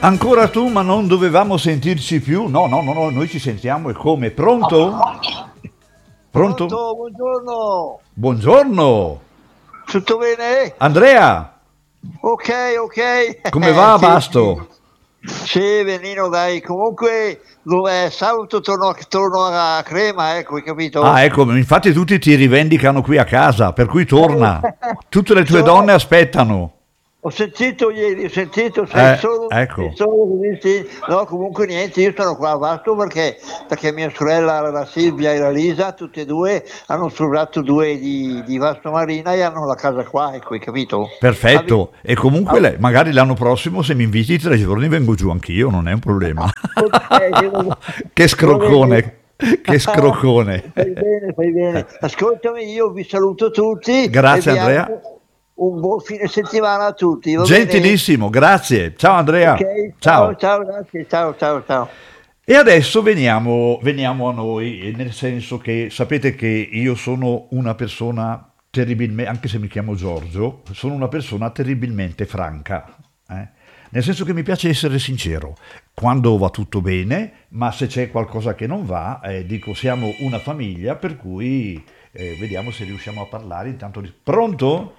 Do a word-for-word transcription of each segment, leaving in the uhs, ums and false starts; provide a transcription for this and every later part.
Ancora tu, ma non dovevamo sentirci più? No, no, no, no, noi ci sentiamo e come? Pronto? Pronto? Pronto, buongiorno. Buongiorno. Tutto bene? Andrea, Ok, ok. come va a Sì, Basto? sì, benino, dai. Comunque, dove sabato torno, torno a Crema, ecco, hai capito? Ah, ecco, infatti tutti ti rivendicano qui a casa, per cui torna. Tutte le tue So- donne aspettano. Ho sentito ieri, ho sentito, sei Eh, solo, ecco. sei solo così, sì. No, comunque niente, io sono qua a Vasto perché, perché mia sorella, la Silvia e la Lisa, tutte e due, hanno sposato due di, di Vasto Marina e hanno la casa qua, ecco, hai capito? Perfetto. E comunque Ah, le- magari l'anno prossimo se mi inviti tre giorni vengo giù anch'io, non è un problema. ok, Che va bene. scroccone, che scroccone. Fai bene, fai bene. Ascoltami, io vi saluto tutti e Grazie vi Andrea. auguro un buon fine settimana a tutti, va bene? Gentilissimo, grazie. Ciao Andrea. Ok, ciao, Ciao. ciao, grazie, ciao, ciao, ciao. E adesso veniamo, veniamo a noi, nel senso che sapete che io sono una persona terribilmente, anche se mi chiamo Giorgio, sono una persona terribilmente franca, eh? Nel senso che mi piace essere sincero, quando va tutto bene, ma se c'è qualcosa che non va, eh, dico siamo una famiglia, per cui eh, vediamo se riusciamo a parlare intanto. di- Pronto?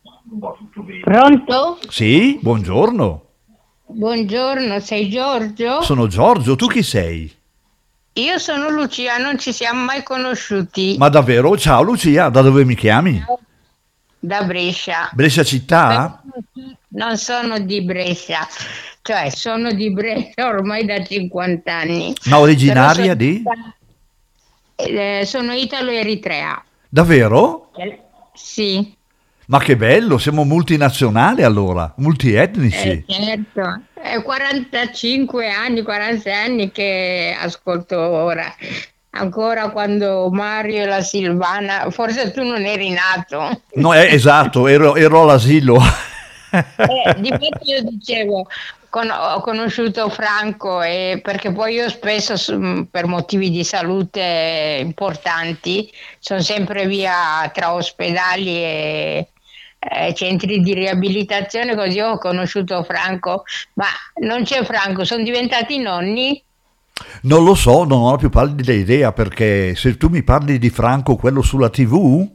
Pronto? Sì, buongiorno. Buongiorno, sei Giorgio? Sono Giorgio, tu chi sei? Io sono Lucia, non ci siamo mai conosciuti. Ma davvero? Ciao Lucia, da dove mi chiami? Da Brescia. Brescia Però città? non sono di Brescia, cioè sono di Brescia ormai da cinquanta anni. Ma originaria Però di? sono, eh, sono italo-eritrea. Davvero? Sì, Ma che bello, siamo multinazionali allora, eh, multietnici. certo. È quarantacinque anni, quarantasei anni che ascolto ora. Ancora quando Mario e la Silvana, forse tu non eri nato. No, è esatto, ero, ero all'asilo. Eh, difatti io dicevo, con- ho conosciuto Franco e perché poi io spesso s- per motivi di salute importanti sono sempre via tra ospedali e eh, centri di riabilitazione, così ho conosciuto Franco, ma non c'è Franco, sono diventati nonni? Non lo so, non ho la più pallida idea perché se tu mi parli di Franco, quello sulla T V,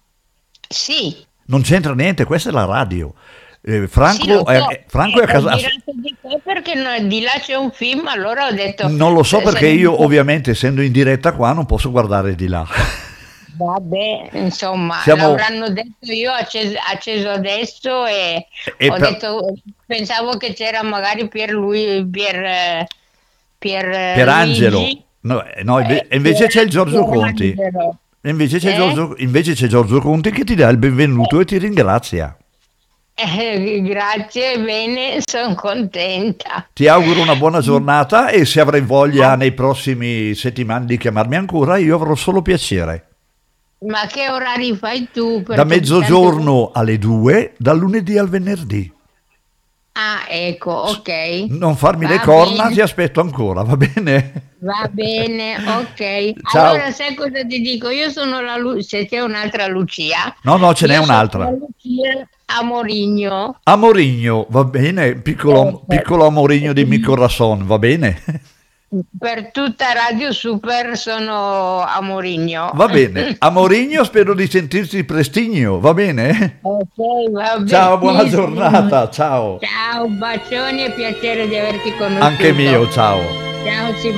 Sì. non c'entra niente, questa è la radio. Eh, Sì, lo Franco è, so, è- Franco è a eh, ho casa. girato di qua perché no- di là c'è un film, allora ho detto, Non lo so se, se perché non io ovviamente essendo in diretta qua non posso guardare di là. vabbè, insomma, Siamo... l'avranno detto, io ho acceso, acceso adesso e e ho per- detto, pensavo che c'era magari Pier lui, Pier, eh, Pier eh, Pierangelo. Luigi, No, eh, no, inve- eh, e invece c'è il Giorgio Pier- Conti. Pierangelo, E invece c'è eh? Giorgio, invece c'è Giorgio Conti che ti dà il benvenuto e ti ringrazia. Eh, grazie, bene, sono contenta. Ti auguro una buona giornata e se avrai voglia nei prossimi settimane di chiamarmi ancora, io avrò solo piacere. Ma che orari fai tu? Da Perché tante- mezzogiorno alle due, dal lunedì al venerdì. Ah, ecco, ok. Non farmi le Va corna, bene. ti aspetto ancora, va bene? Va bene, ok. Ciao. Allora, sai cosa ti dico? Io sono la Lu- se c'è un'altra Lucia, No, no, ce n'è io sono un'altra. la Lucia Amorigno. Amorigno, va bene? Piccolo, piccolo amorigno di mio corazon, va bene? Per tutta Radio Super sono Amorigno. Va bene. Amorigno, spero di sentirti prestigno, va bene? Ok, va Ciao, buona benissimo. giornata, ciao. Ciao, bacioni e piacere di averti conosciuto. Anche mio, ciao. Ciao, Silvia.